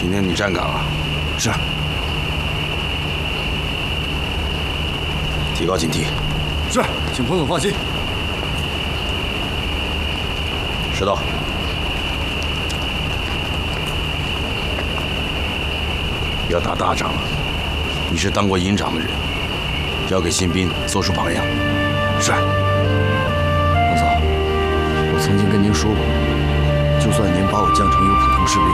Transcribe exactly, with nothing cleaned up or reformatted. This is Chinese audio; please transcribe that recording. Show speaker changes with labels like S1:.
S1: 今天你站岗啊？
S2: 是。
S1: 提高警惕。
S2: 是，请彭总放心。
S1: 石头，要打大仗了。你是当过营长的人，要给新兵做出榜样。
S2: 是。彭总，我曾经跟您说过，就算您把我降成一个普通士兵，